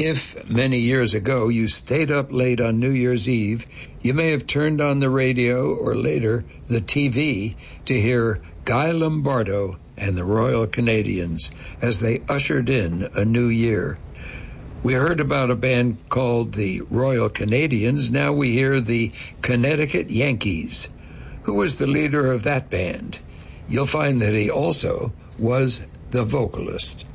If, many years ago, you stayed up late on New Year's Eve, you may have turned on the radio or later the TV to hear Guy Lombardo and the Royal Canadians as they ushered in a new year. We heard about a band called the Royal Canadians. Now we hear the Connecticut Yankees. Who was the leader of that band? You'll find that he also was the vocalist.